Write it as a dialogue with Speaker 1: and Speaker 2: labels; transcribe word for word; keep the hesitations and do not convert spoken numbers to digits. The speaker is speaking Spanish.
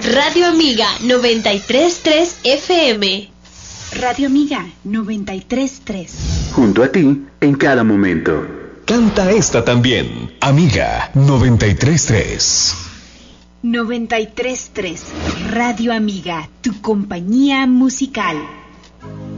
Speaker 1: Radio Amiga noventa y tres punto tres F M.
Speaker 2: Radio Amiga noventa y tres punto tres.
Speaker 3: Junto a ti en cada momento.
Speaker 4: Canta esta también, Amiga noventa y tres punto tres.
Speaker 2: noventa y tres punto tres. Radio Amiga, tu compañía musical.